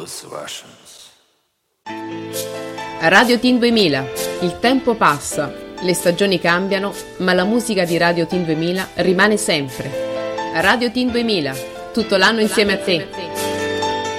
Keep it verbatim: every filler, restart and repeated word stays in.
Radio Teen duemila. Il tempo passa, le stagioni cambiano, ma la musica di Radio Teen duemila rimane sempre. Radio Teen duemila, tutto l'anno insieme a te.